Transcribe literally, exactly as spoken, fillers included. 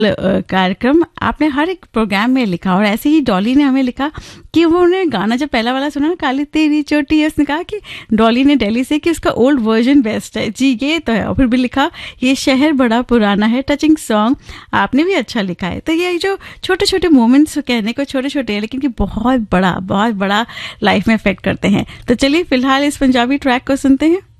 कार्यक्रम आपने हर एक प्रोग्राम में लिखा, और ऐसे ही डॉली ने हमें लिखा कि वो उन्हें गाना जब पहला वाला सुना ना, काली तेरी चोटी, उसने कहा कि डॉली ने दिल्ली से कि उसका ओल्ड वर्जन बेस्ट है। जी ये तो है। और फिर भी लिखा ये शहर बड़ा पुराना है, टचिंग सॉन्ग आपने भी अच्छा लिखा है। तो ये जो छोटे छोटे मोमेंट्स कहने को छोटे छोटे हैं, लेकिन कि बहुत बड़ा बहुत बड़ा लाइफ में इफेक्ट करते हैं। तो चलिए फिलहाल इस पंजाबी ट्रैक को सुनते हैं।